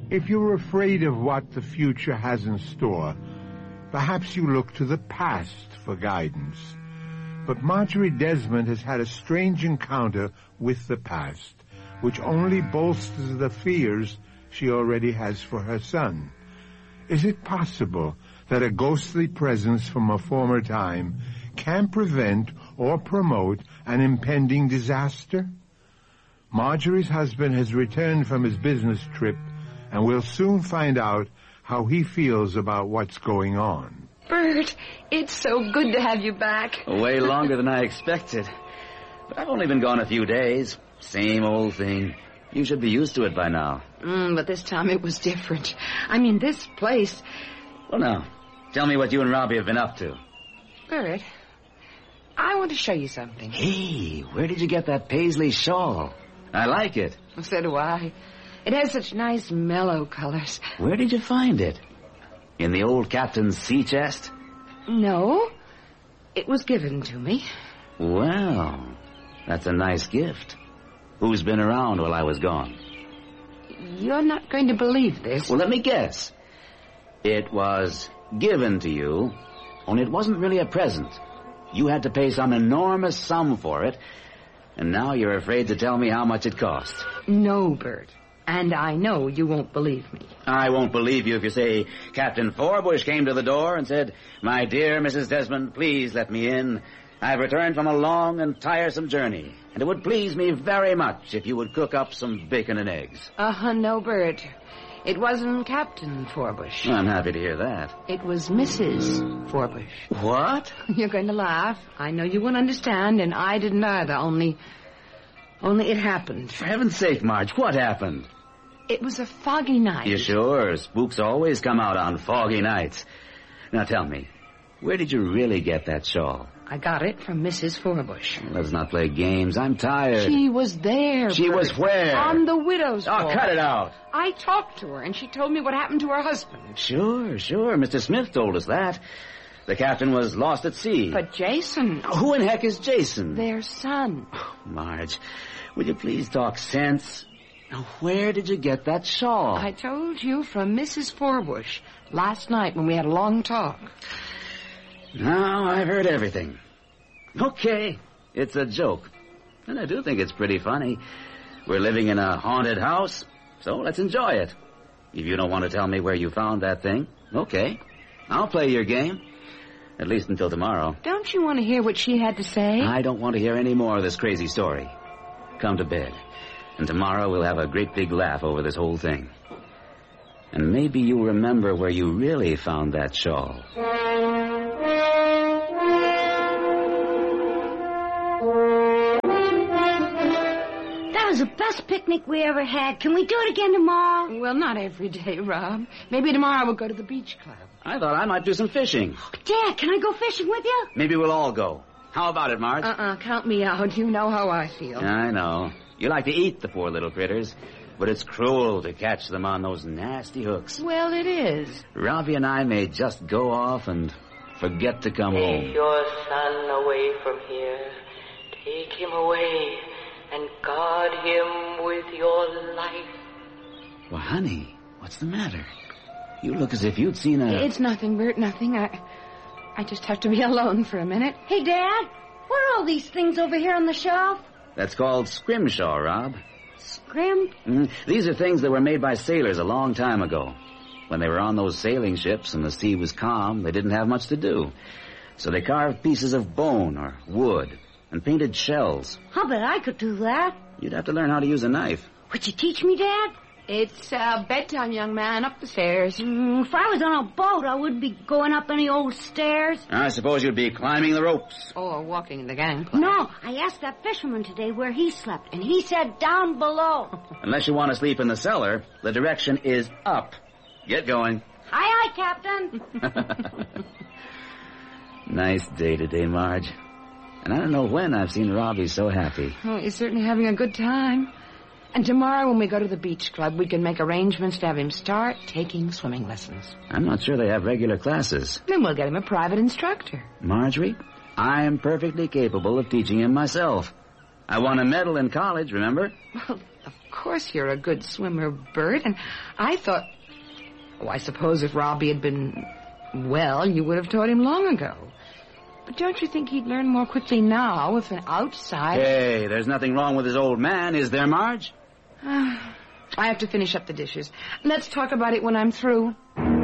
If you're afraid of what the future has in store, perhaps you look to the past for guidance. But Marjorie Desmond has had a strange encounter with the past, which only bolsters the fears she already has for her son. Is it possible that a ghostly presence from a former time can prevent or promote an impending disaster? Marjorie's husband has returned from his business trip, and we'll soon find out how he feels about what's going on. Bert, it's so good to have you back. Way longer than I expected. But I've only been gone a few days. Same old thing. You should be used to it by now. But this time it was different. I mean, this place... Well, now, tell me what you and Robbie have been up to. Bert, I want to show you something. Hey, where did you get that paisley shawl? I like it. So do I. It has such nice mellow colors. Where did you find it? In the old captain's sea chest? No, it was given to me. Well, that's a nice gift. Who's been around while I was gone? You're not going to believe this. Well, let me guess. It was given to you, only it wasn't really a present. You had to pay some enormous sum for it, and now you're afraid to tell me how much it cost. No, Bert. And I know you won't believe me. I won't believe you if you say Captain Forbush came to the door and said, "My dear Mrs. Desmond, please let me in. I've returned from a long and tiresome journey, and it would please me very much if you would cook up some bacon and eggs." No, Bert. It wasn't Captain Forbush. I'm happy to hear that. It was Mrs. Forbush. What? You're going to laugh. I know you won't understand, and I didn't either, only it happened. For heaven's sake, Marge, what happened? It was a foggy night. You sure? Spooks always come out on foggy nights. Now tell me, where did you really get that shawl? I got it from Mrs. Forbush. Let's not play games. I'm tired. She was there, She Bert. was where? On the widow's Oh, ball. cut it out. I talked to her, and she told me what happened to her husband. Sure. Mr. Smith told us that. The captain was lost at sea. But Jason... Who in heck is Jason? Their son. Oh, Marge, will you please talk sense? Now, where did you get that shawl? I told you from Mrs. Forbush last night when we had a long talk. Now I've heard everything. Okay, it's a joke. And I do think it's pretty funny. We're living in a haunted house, so let's enjoy it. If you don't want to tell me where you found that thing, okay. I'll play your game. At least until tomorrow. Don't you want to hear what she had to say? I don't want to hear any more of this crazy story. Come to bed. And tomorrow we'll have a great big laugh over this whole thing. And maybe you'll remember where you really found that shawl. That was the best picnic we ever had. Can we do it again tomorrow? Well, not every day, Rob. Maybe tomorrow we'll go to the beach club. I thought I might do some fishing. Dad, can I go fishing with you? Maybe we'll all go. How about it, Marge? Count me out. You know how I feel. I know. You like to eat the poor little critters, but it's cruel to catch them on those nasty hooks. Well, it is. Robbie and I may just go off and forget to come home. Take your son away from here. Take him away and guard him with your life. Well, honey, what's the matter? You look as if you'd seen a... It's nothing, Bert, nothing. I just have to be alone for a minute. Hey, Dad, what are all these things over here on the shelf? That's called scrimshaw, Rob. Scrim? These are things that were made by sailors a long time ago. When they were on those sailing ships and the sea was calm, they didn't have much to do. So they carved pieces of bone or wood and painted shells. I'll bet I could do that. You'd have to learn how to use a knife. Would you teach me, Dad? It's bedtime, young man. Up the stairs. If I was on a boat, I wouldn't be going up any old stairs. I suppose you'd be climbing the ropes. Or walking the gangplank. No, I asked that fisherman today where he slept, and he said down below. Unless you want to sleep in the cellar, the direction is up. Get going. Aye, aye, Captain. Nice day today, Marge. And I don't know when I've seen Robbie so happy. Oh, he's certainly having a good time. And tomorrow when we go to the beach club, we can make arrangements to have him start taking swimming lessons. I'm not sure they have regular classes. Then we'll get him a private instructor. Marjorie, I am perfectly capable of teaching him myself. I won a medal in college, remember? Well, of course you're a good swimmer, Bert, and I thought... Oh, I suppose if Robbie had been well, you would have taught him long ago. But don't you think he'd learn more quickly now if an outside... Hey, there's nothing wrong with his old man, is there, Marge? I have to finish up the dishes. Let's talk about it when I'm through.